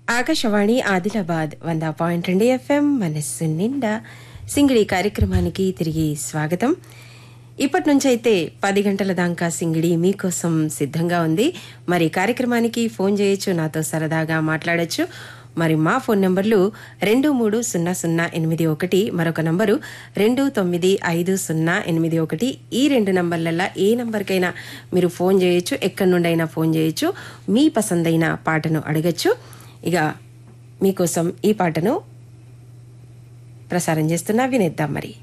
Akashvani Adilabad 100.2 FM మనస్సు నిండా సింగిడి కార్యక్రమానికి తిరిగి స్వాగతం. ఇప్పటి నుంచైతే 10 గంటల దాకా సింగిడి మీకోసం సిద్ధంగా ఉంది. మరి కార్యక్రమానికి ఫోన్ చేయొచ్చు, నాతో సరదాగా మాట్లాడొచ్చు. మరి మా ఫోన్ నెంబర్లు 230081, మరొక నంబరు 295081. ఈ 2 నంబర్లలో ఏ నంబర్కైనా మీరు ఫోన్ చేయొచ్చు, ఎక్కడి నుండైనా ఫోన్ చేయొచ్చు. మీ పసందైన పాటను అడగచ్చు. ఇక మీకోసం ఈ పాటను ప్రసారం చేస్తున్నా, వినేద్దాం మరి.